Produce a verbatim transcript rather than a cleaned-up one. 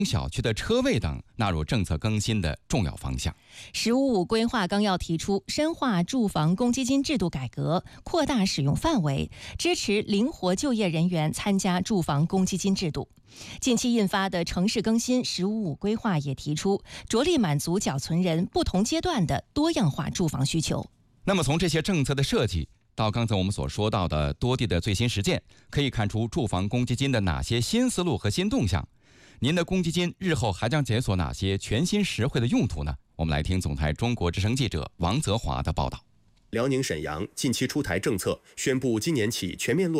小区的车位等纳入政策更新的重要方向。 十五五规划纲要提出，深化住房公积金制度改革，扩大使用范围，支持灵活就业人员参加住房公积金制度。近期印发的城市更新“十五五”规划也提出，着力满足缴存人不同阶段的多样化住房需求。 那么从这些政策的设计到刚才我们所说到的多地的最新实践，可以看出住房公积金的哪些新思路和新动向。您的公积金日后还将解锁哪些全新实惠的用途呢？我们来听总台中国之声记者王泽华的报道。 辽宁沈阳近期出台政策，宣布今年起全面落